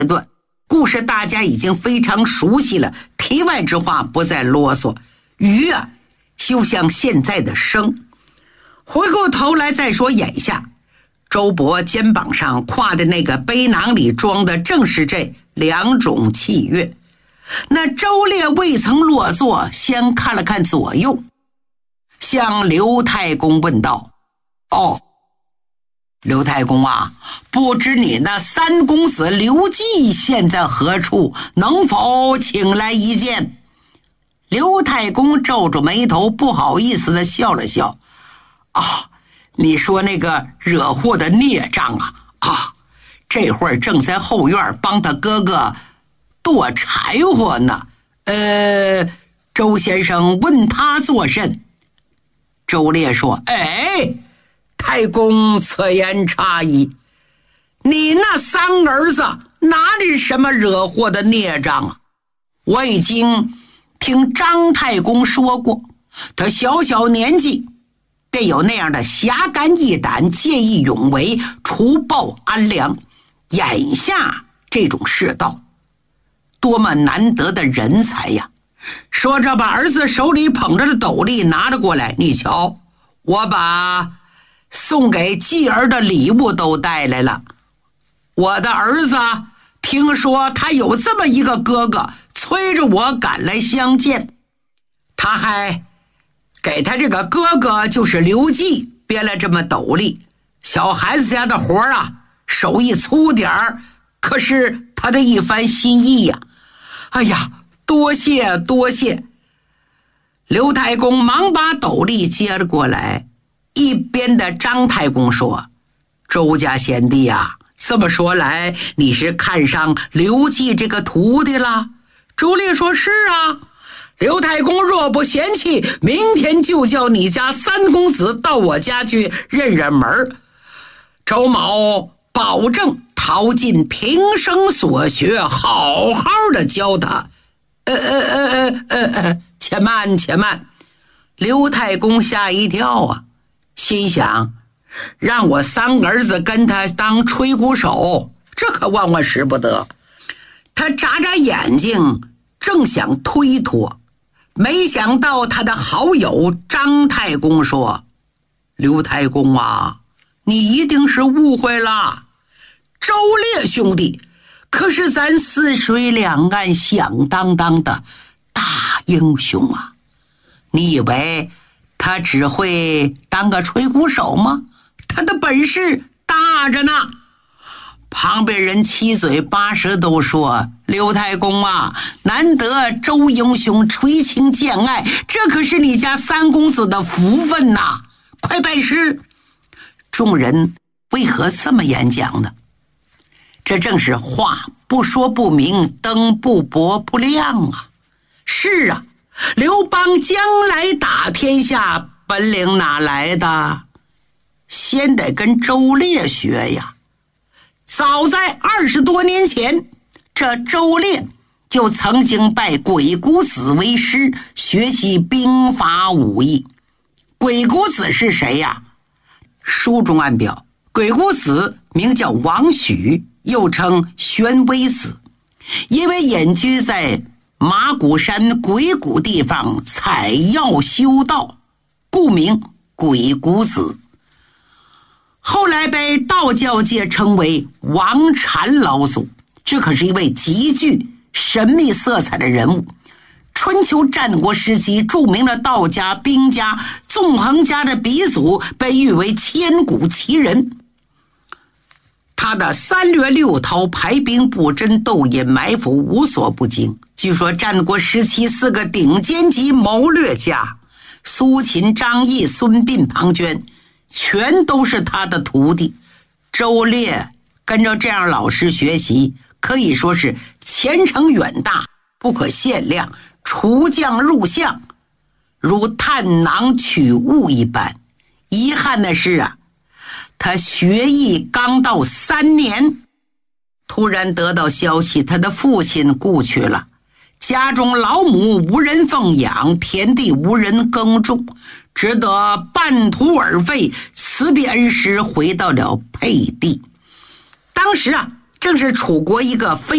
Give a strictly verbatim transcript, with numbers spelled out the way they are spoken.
段。故事大家已经非常熟悉了，题外之话不再啰嗦。鱼啊，就像现在的生。回过头来再说眼下，周勃肩膀上挎的那个背囊里装的正是这两种器乐。那周烈未曾落座，先看了看左右，向刘太公问道：哦，刘太公啊，不知你那三公子刘季现在何处，能否请来一见？刘太公皱着眉头，不好意思地笑了笑。啊，你说那个惹祸的孽障啊，啊，这会儿正在后院帮他哥哥剁柴火呢。呃，周先生问他作甚？周烈说：哎，太公此言差矣，你那三儿子哪里什么惹祸的孽障啊？我已经听张太公说过，他小小年纪便有那样的侠肝义胆、见义勇为、除暴安良。眼下这种世道，多么难得的人才呀！说着把儿子手里捧着的斗笠拿了过来，你瞧，我把送给继儿的礼物都带来了。我的儿子听说他有这么一个哥哥，催着我赶来相见，他还给他这个哥哥就是刘季编了这么斗笠。小孩子家的活啊，手艺粗点儿，可是他的一番心意呀、啊。哎呀，多谢多谢。刘太公忙把斗笠接了过来，一边的张太公说：周家贤弟啊，这么说来你是看上刘季这个徒弟了？周烈说：是啊，刘太公若不嫌弃，明天就叫你家三公子到我家去认认门。周某保证陶尽平生所学，好好的教他。呃呃呃呃呃呃，且慢且慢。刘太公吓一跳啊，心想，让我三儿子跟他当吹鼓手，这可万万使不得。他眨眨眼睛，正想推脱，没想到他的好友张太公说：刘太公啊，你一定是误会了，周烈兄弟可是咱泗水两岸响当当的大英雄啊，你以为他只会当个吹鼓手吗？他的本事大着呢。旁边人七嘴八舌都说：刘太公啊，难得周英雄垂情见爱，这可是你家三公子的福分呐，快拜师。众人为何这么演讲呢？这正是话不说不明，灯不bor不亮啊。是啊，刘邦将来打天下，本领哪来的？先得跟周烈学呀。早在二十多年前，这周烈就曾经拜鬼谷子为师，学习兵法武艺。鬼谷子是谁呀？书中暗表，鬼谷子名叫王许，又称玄微子，因为隐居在马谷山鬼谷地方采药修道，故名鬼谷子。后来被道教界称为王禅老祖，这可是一位极具神秘色彩的人物。春秋战国时期著名的道家、兵家、纵横家的鼻祖，被誉为千古奇人。他的三略六韬、排兵布阵、斗隐埋伏无所不精。据说战国时期四个顶尖级谋略家，苏秦、张仪、孙膑、庞涓，全都是他的徒弟。周烈跟着这样老师学习，可以说是前程远大，不可限量，除将入相，如探囊取物一般。遗憾的是啊，他学艺刚到三年，突然得到消息，他的父亲故去了，家中老母无人奉养，田地无人耕种，只得半途而废，辞别恩师，回到了沛地。当时啊， 正是楚国一个非